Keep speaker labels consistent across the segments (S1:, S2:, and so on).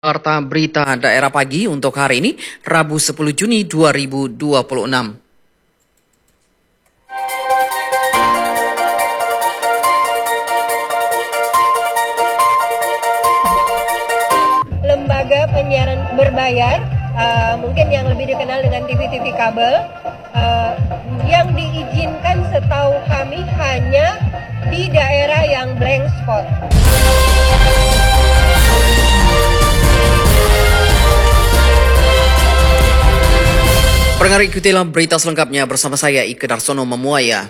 S1: Warta Berita Daerah Pagi untuk hari ini, Rabu 10 Juni 2026.
S2: Lembaga penyiaran berbayar, mungkin yang lebih dikenal dengan TV-TV kabel, yang diizinkan setahu kami hanya di daerah yang blank spot.
S1: Pendengar, ikutilah berita selengkapnya bersama saya Ike Darsono Memuaya.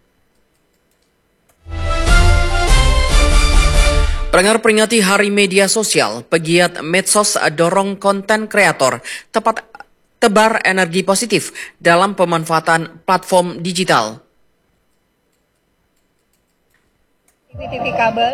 S1: Pendengar, peringati Hari Media Sosial, pegiat medsos dorong konten kreator tebar energi positif dalam pemanfaatan platform digital.
S2: TV-TV kabel.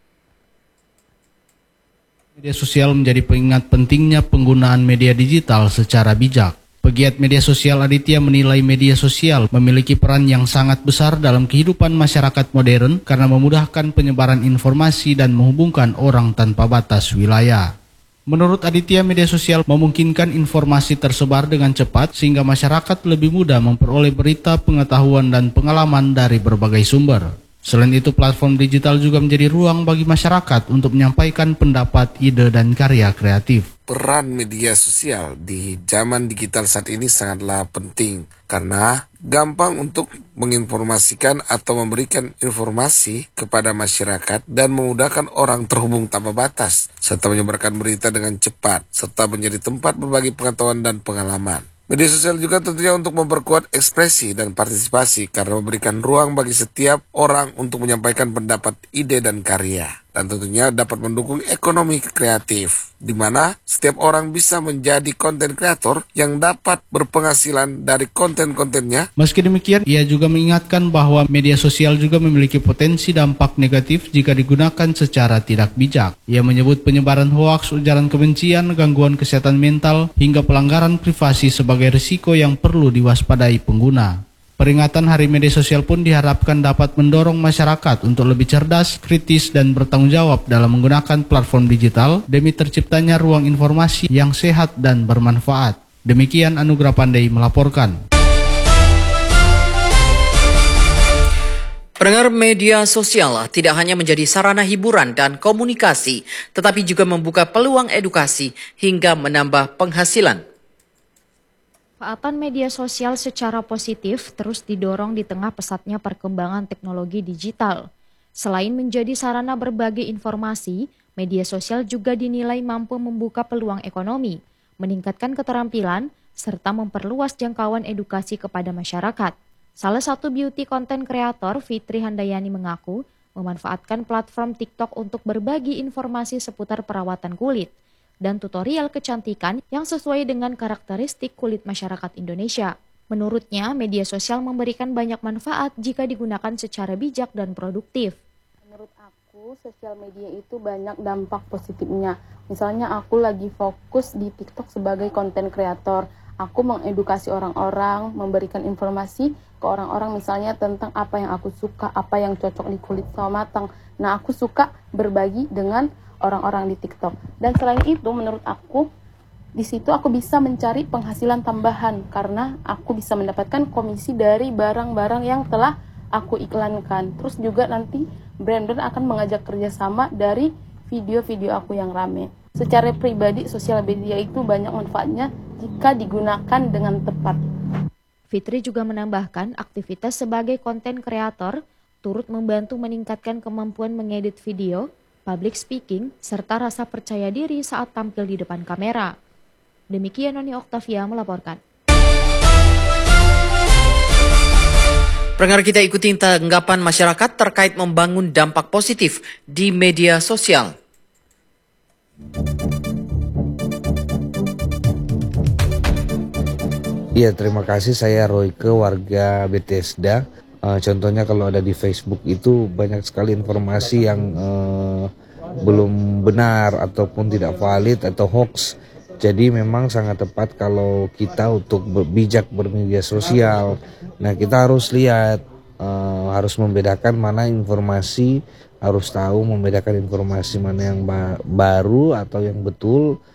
S3: Media sosial menjadi pengingat pentingnya penggunaan media digital secara bijak. Pegiat media sosial Aditya menilai media sosial memiliki peran yang sangat besar dalam kehidupan masyarakat modern karena memudahkan penyebaran informasi dan menghubungkan orang tanpa batas wilayah. Menurut Aditya, media sosial memungkinkan informasi tersebar dengan cepat sehingga masyarakat lebih mudah memperoleh berita, pengetahuan, dan pengalaman dari berbagai sumber. Selain itu, platform digital juga menjadi ruang bagi masyarakat untuk menyampaikan pendapat, ide, dan karya kreatif.
S4: Peran media sosial di zaman digital saat ini sangatlah penting karena gampang untuk menginformasikan atau memberikan informasi kepada masyarakat dan memudahkan orang terhubung tanpa batas serta menyebarkan berita dengan cepat serta menjadi tempat berbagi pengetahuan dan pengalaman. Media sosial juga tentunya untuk memperkuat ekspresi dan partisipasi karena memberikan ruang bagi setiap orang untuk menyampaikan pendapat, ide, dan karya. Dan tentunya dapat mendukung ekonomi kreatif, di mana setiap orang bisa menjadi konten kreator yang dapat berpenghasilan dari konten-kontennya.
S3: Meski demikian, ia juga mengingatkan bahwa media sosial juga memiliki potensi dampak negatif jika digunakan secara tidak bijak. Ia menyebut penyebaran hoaks, ujaran kebencian, gangguan kesehatan mental, hingga pelanggaran privasi sebagai risiko yang perlu diwaspadai pengguna. Peringatan Hari Media Sosial pun diharapkan dapat mendorong masyarakat untuk lebih cerdas, kritis, dan bertanggung jawab dalam menggunakan platform digital demi terciptanya ruang informasi yang sehat dan bermanfaat. Demikian Anugrah Pandai melaporkan.
S1: Pendengar, media sosial tidak hanya menjadi sarana hiburan dan komunikasi, tetapi juga membuka peluang edukasi hingga menambah penghasilan.
S5: Manfaatan media sosial secara positif terus didorong di tengah pesatnya perkembangan teknologi digital. Selain menjadi sarana berbagi informasi, media sosial juga dinilai mampu membuka peluang ekonomi, meningkatkan keterampilan, serta memperluas jangkauan edukasi kepada masyarakat. Salah satu beauty content creator, Fitri Handayani, mengaku memanfaatkan platform TikTok untuk berbagi informasi seputar perawatan kulit dan tutorial kecantikan yang sesuai dengan karakteristik kulit masyarakat Indonesia. Menurutnya, media sosial memberikan banyak manfaat jika digunakan secara bijak dan produktif.
S6: Menurut aku, sosial media itu banyak dampak positifnya. Misalnya aku lagi fokus di TikTok sebagai konten kreator. Aku mengedukasi orang-orang, memberikan informasi ke orang-orang misalnya tentang apa yang aku suka, apa yang cocok di kulit sawo matang. Nah, aku suka berbagi dengan orang-orang di TikTok. Dan selain itu, menurut aku, di situ aku bisa mencari penghasilan tambahan karena aku bisa mendapatkan komisi dari barang-barang yang telah aku iklankan. Terus juga nanti brand-brand akan mengajak kerjasama dari video-video aku yang rame. Secara pribadi, sosial media itu banyak manfaatnya jika digunakan dengan tepat.
S5: Fitri juga menambahkan aktivitas sebagai konten kreator turut membantu meningkatkan kemampuan mengedit video, public speaking, serta rasa percaya diri saat tampil di depan kamera. Demikian Noni Oktavia melaporkan.
S1: Pendengar, kita ikuti tanggapan masyarakat terkait membangun dampak positif di media sosial.
S7: Iya, terima kasih. Saya Royke, warga Bethesda. Contohnya kalau ada di Facebook itu banyak sekali informasi yang belum benar ataupun tidak valid atau hoax. Jadi memang sangat tepat kalau kita untuk bijak bermedia sosial. Nah, kita harus lihat, harus membedakan mana informasi harus tahu membedakan informasi mana yang baru atau yang betul,